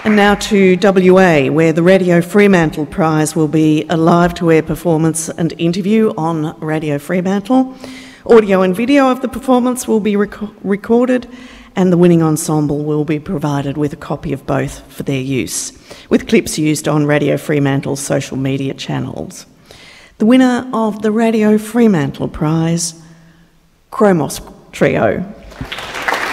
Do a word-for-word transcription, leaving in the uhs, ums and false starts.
And now to W A, where the Radio Fremantle Prize will be a live-to-air performance and interview on Radio Fremantle. Audio and video of the performance will be rec- recorded, and the winning ensemble will be provided with a copy of both for their use, with clips used on Radio Fremantle's social media channels. The winner of the Radio Fremantle Prize, Chromos Trio.